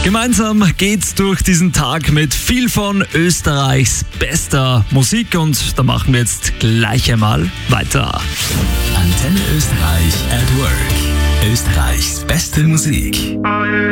Gemeinsam geht's durch diesen Tag mit viel von Österreichs bester Musik und da machen wir jetzt gleich einmal weiter. Antenne Österreich at Work. Österreichs beste Musik.